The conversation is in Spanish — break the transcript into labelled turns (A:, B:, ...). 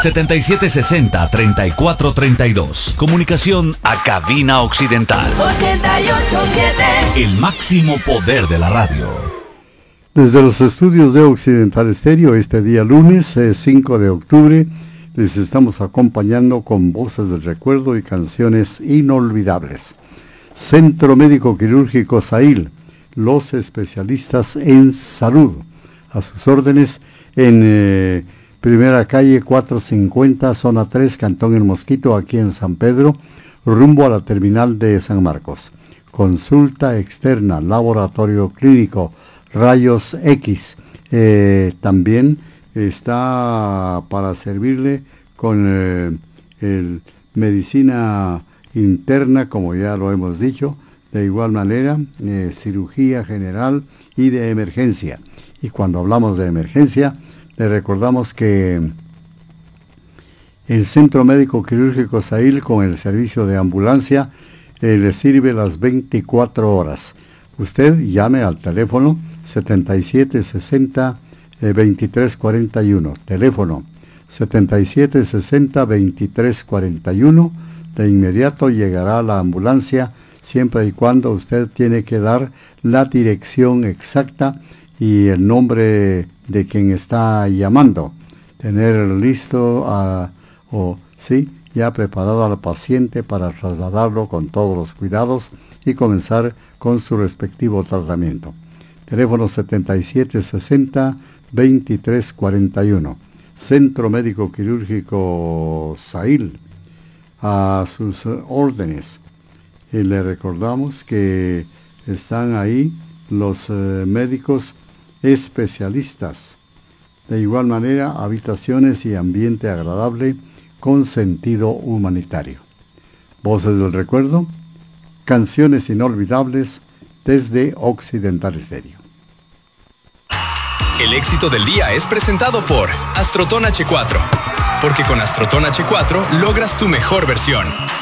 A: 7760-3432. Comunicación a cabina occidental. 88.7. El máximo poder de la radio.
B: Desde los estudios de Occidental Estéreo, este día lunes 5 de octubre, les estamos acompañando con voces del recuerdo y canciones inolvidables. Centro Médico Quirúrgico Sahil, los especialistas en salud. A sus órdenes en Primera Calle 450, Zona 3, Cantón El Mosquito, aquí en San Pedro, rumbo a la terminal de San Marcos. Consulta externa, laboratorio clínico, rayos X. También está para servirle con medicina interna, como ya lo hemos dicho, de igual manera, cirugía general y de emergencia. Y cuando hablamos de emergencia, le recordamos que el Centro Médico Quirúrgico Sahil, con el servicio de ambulancia, le sirve las 24 horas. Usted llame al teléfono 7760-2341. Teléfono 7760-2341. De inmediato llegará la ambulancia, siempre y cuando usted tiene que dar la dirección exacta y el nombre de quien está llamando. Tener listo ya preparado al paciente para trasladarlo con todos los cuidados y comenzar con su respectivo tratamiento. Teléfono 7760-2341. Centro Médico Quirúrgico Sahil, a sus órdenes. Y le recordamos que están ahí los médicos especialistas. De igual manera, habitaciones y ambiente agradable con sentido humanitario. Voces del recuerdo, canciones inolvidables desde Occidental Estéreo.
C: El éxito del día es presentado por Astroton H4. Porque con Astroton H4 logras tu mejor versión.